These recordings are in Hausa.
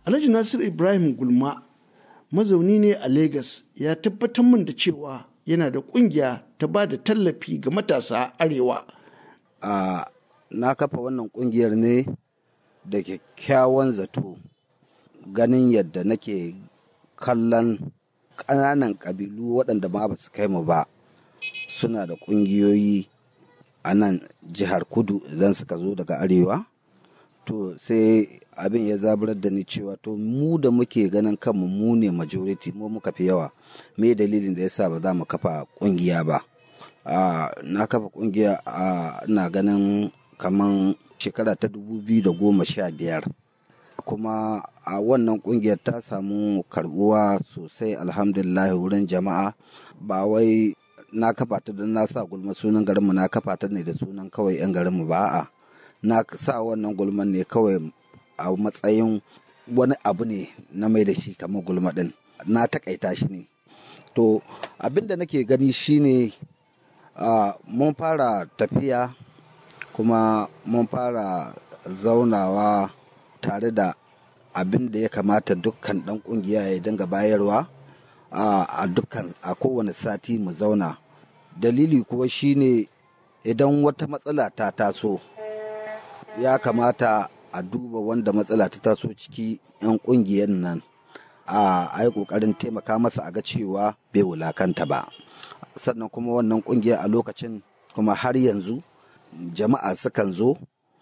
Alhaji Nasir Ibrahim Gulma mazauni ne a Legas ya tabbatar min da cewa yana da ƙungiya ta ba da tallafi ga matasa arewa. Na kafa wannan ƙungiyar ne da kyakkyawan zato, ganin yadda nake kallon ƙananan ƙabilu waɗanda ma ba su kai mu ba suna da ƙungiyoyi a nan jihar kudu idan suka zo daga arewa. To sai abin ya zaburar da ni cewa to mu da muke ganin kanmu mu ne majority, mu muka fi yawa, me dalilin da yasa ba za mu kafa ƙungiya ba. Na kafa ƙungiya ina ganin kaman shekara ta 2015, kuma a wannan ƙungiyar ta samu karbuwa sosai alhamdulillah wurin jama'a. Ba wai na kafa ta don na sa gulma sunan garinmu, na kafa ta ne da sunan kawai 'yan garinmu ba a na sa wannan gulman ne kawai a matsayin wani abu ne na mai da shi kamar gulma ɗin, na takaita shi ne. To abin da nake gani shine mun fara tafiya kuma mun fara zaunawa tare da abin da ya kamata dukkan ɗan ƙungiya ya dinga bayarwa a kowane sati mu zauna. Dalili kuwa shine idan wata matsala ta taso ya kamata a duba wanda matsala ta taso ciki 'yan ƙungiyar nan a yi ƙoƙarin taimaka masa a ga cewa bai wulakanta ba. Sannan kuma wannan ƙungiya a lokacin kuma har yanzu jama'a sukan zo,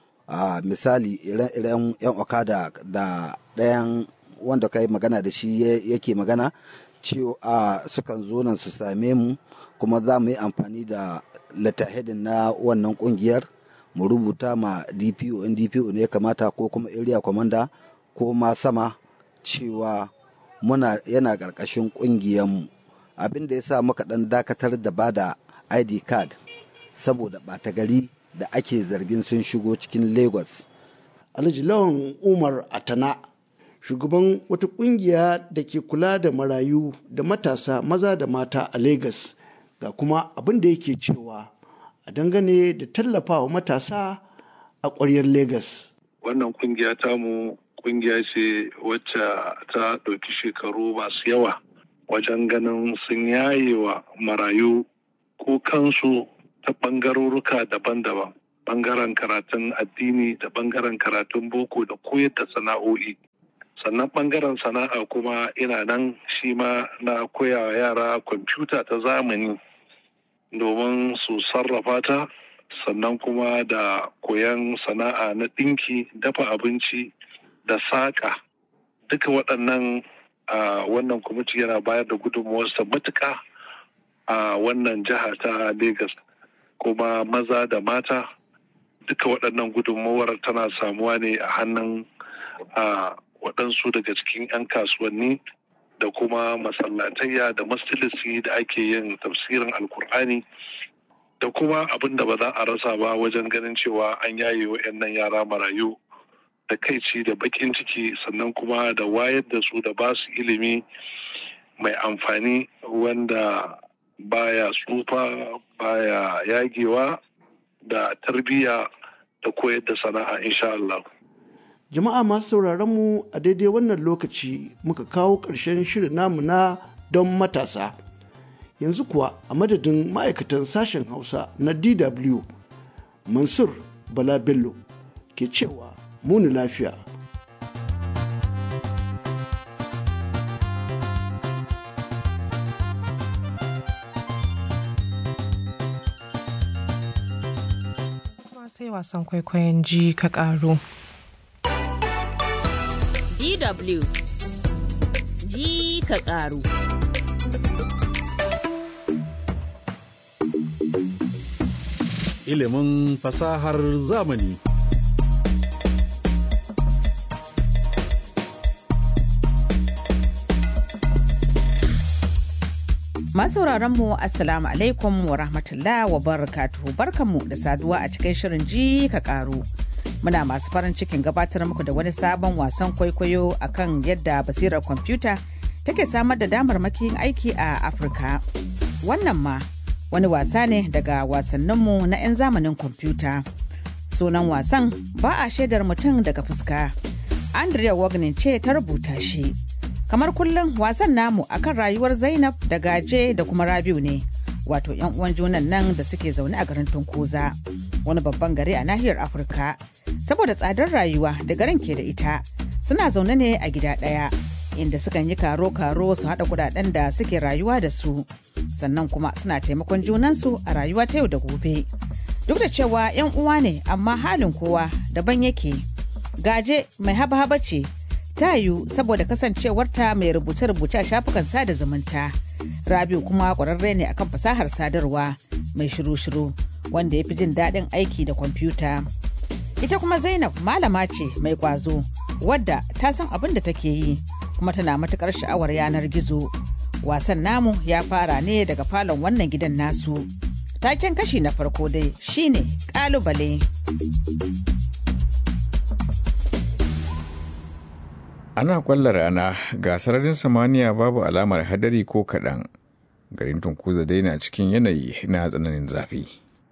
misali iren 'yan okada da ɗayan wanda ka yi magana da shi yake magana cewa sukan zo nan su same mu, kuma za mu yi amfani da letterheading na wannan ƙungiyar mu rubuta ma DPO in DPO ne ya kamata ko kuma area commander ko ma sama cewa yana ƙarƙashin ƙungiyarmu. Abin da ya sa muka ɗan dakatar da ba da ID card saboda ɓata gari da ake zargin sun shigo cikin Lagos. Alhaji Lawan Umar Atana, shugaban wata ƙungiya da ke kula da marayu da matasa maza da mata a Lagos, ga kuma abin da yake cewa a dangane da tallafawa matasa a ƙwaryar Legas. Wannan kungiya tamu kungiya ce wacce ta ɗauki shekaru masu yawa wajen ganin sun yaye wa marayu ko kansu ta ɓangaroruka daban-daban, ɓangaren karatun addini da ɓangaren karatun boko da koyar da sana'o'i. Sannan ɓangaren sana'a kuma ina nan shi ma na koya wa yara kwamfuta ta zamani domin su sarrafa ta, sannan kuma da koyan sana'a na ɗinki, dafa abinci da saƙa. Duka waɗannan wannan kwamiti yana bayar da gudunmuwarsa matuƙa a wannan jiha ta Legas. Kuma maza da mata duka waɗannan gudunmuwar tana samuwa ne a hannun waɗansu daga cikin 'yan kasuwanni da kuma masallatayya da masjidisi da ake yin tafsirin alkur'ani, da kuma abin da ba za a rasa ba wajen ganin cewa an yaye wa'annan yara marayu da kaici da bakin ciki, sannan kuma da wayar da su da ba su ilimi mai amfani wanda baya tsufa baya yagewa, da tarbiyya da koyar da sana'a insha Allah. Jama'a masu sauraron mu a daidai wannan lokaci muka kawo ƙarshen shirin namu na don matasa. Yanzu kuwa a madadin ma'aikatan sashen Hausa na DW, Mansur Bala Bello ke cewa muni lafiya. Sai wasan kwaikwayon ji ka ƙaru. DW ji ka ƙaru. Ilimin fasahar zamani. Masauraranmu Assalamu alaikum wa rahmatullah wa barakatuhu, barkanmu da saduwa a cikin shirin ji ka ƙaru. Muna masu farin cikin gabatar muku da wani sabon wasan kwaikwayo akan yadda basirar kwamfuta take samar da damarmakin aiki a Afirka. Wannan ma wani wasa ne daga wasanninmu na 'yan zamanin kwamfuta. Sunan wasan ba a shaidar mutum daga fuska. Andrea Wagner ce ta rubuta shi. Kamar kullum wasan namu akan rayuwar Zainab da Gaje da kuma Rabiu ne. Wato 'yan uwan junan nan da suke zaune a garin Tunkuza, wani babban gari a nahiyar Afirka. Saboda tsadar rayuwa da garin ke da ita, suna zaune ne a gida ɗaya, inda sukan yi karo-karo su haɗa kuɗaɗen da suke rayuwa da su. Sannan kuma suna taimakon junansu a rayuwa ta yau da gobe. Duk da cewa 'yan uwa ne, amma halin kowa daban yake. Gaje mai haba-haba ce, ta yiwu saboda kasancewarta mai rubuce-rubuce a shafukan sada zumunta. Rabiu kuma ƙwararre ne akan fasahar sadarwa, mai shiru-shiru wanda ya fi jin daɗin aiki da kwamfuta. Ita kuma Zainab malama ce mai ƙwazo, wadda ta san abin da take yi kuma tana matuƙar sha'awar yanar gizo. Wasan namu ya fara ne daga falon wannan gidan nasu. Taken kashi na farko dai shine ƙalubale. Ana kwalla rana ga sararin samaniya babu alamar hadari ko kaɗan. Garin Tunkuza dai na cikin yanayi na tsananin zafi.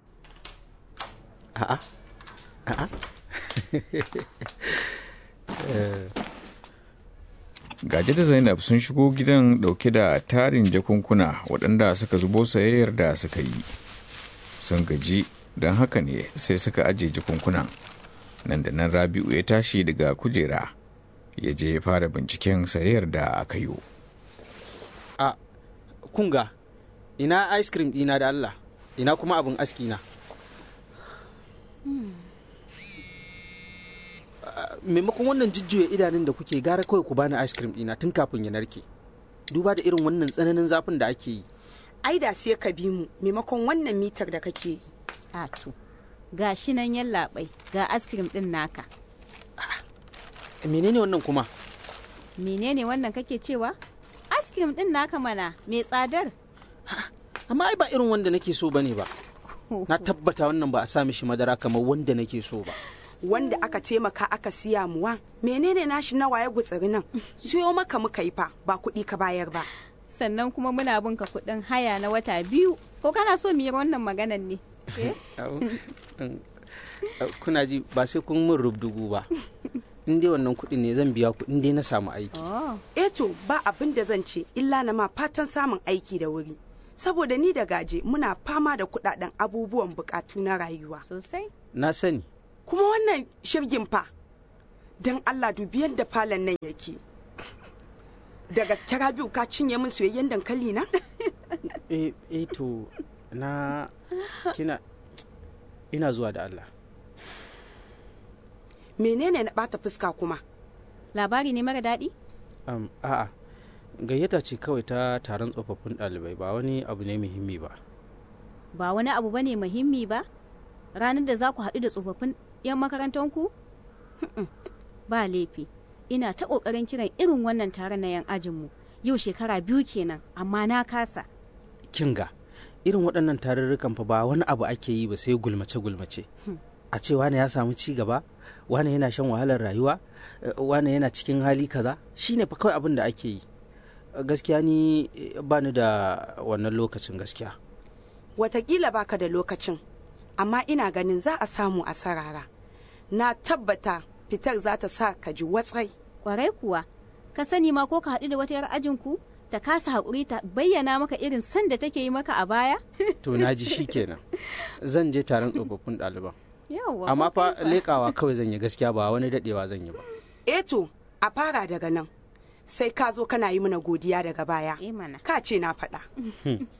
Gaje da Zainab sun shigo gidan ɗauke da tarin jakunkuna waɗanda suka zubo sayayyar da suka yi. Sun gaji don haka ne sai suka ajiye jakunkunan. Nan da nan Rabi'u ya tashi daga kujera. Ya je ya fara binciken sayar da aka yi. A kunga, ina ice cream ɗina da Allah, ina kuma abin aski na. Maimakon wannan jujjuya idanun da kuke gara kawai ku bani ice cream ɗina tun kafin ya narke. Duba da irin wannan tsananin zafin da ake yi. Ai da sai ka bi mu maimakon wannan mitar da kake yi. A to, ga shi nan yallaɓai ga ice cream ɗin naka. Menene wannan kuma? Menene wannan kake cewa? Ice cream din naka mana mai tsadar. Amma ai ba irin wanda nake so bane ba. Na tabbata wannan ba a sa mishi madara kamar wanda nake so ba. Wanda aka taimaka aka siya muwa, menene nashi nawa ya gutsiri nan? Siyo maka muka yi fa, ba kuɗi ka bayar ba. Sannan kuma muna bin ka kuɗin haya na wata 2. Ko kana so mu yi wannan maganan ne? Kuna ji ba sai kun min rubdugu ba. In dai wannan kuɗin ne zan biya ku in dai na samu aiki. To ba abin da zan ce illa na ma fatan samun aiki da wuri. Saboda ni da Gaje muna fama da kuɗaɗen abubuwan bukatu na rayuwa. Sosai. Na sani. Kuma wannan shirgin fa, don Allah dubi yadda falon nan yake. Da gaske Rabiu ka cinye min soyayyen dankali na? To na ina zuwa da Allah. Menene na bata fuska kuma? Labari ne mara daɗi? A'a, gayyata ce kawai ta taron tsofaffin ɗalibai, ba wani abu ne muhimmi ba. Ba wani abu bane muhimmi ba? Ranar da za ku haɗu da tsofaffin 'yan makarantanku? Ba laifi, ina ta ƙoƙarin kiran irin wannan taron na 'yan ajinmu. Yau shekara 2 kenan, amma na kasa. Kinga, irin waɗannan tarurrukan fa ba wani abu ake yi ba sai gulmace-gulmace. A ce wane ya samu ci gaba, wane yana shan wahalar rayuwa, wane yana cikin hali kaza, shine fa kawai abin da ake yi. Gaskiya ni ba ni da wannan lokacin gaskiya. Wataƙila baka da lokacin, amma ina ganin za a samu a sarara. Na tabbata fitar za ta sa ka ji watsai. Kwarai kuwa, ka sani ma ko ka haɗu da wata 'yar ajinku ta kasa haƙuri ta bayyana maka irin san da take yi maka a baya? To na ji shi kenan. Zan je taron tsofaffin ɗaliban. Yawwa, amma fa leƙawa kawai zan yi gaskiya, ba wani daɗewa zan yi ba. To a fara daga nan sai ka zo kana yi mana godiya daga baya. Mana. Ka ce na faɗa.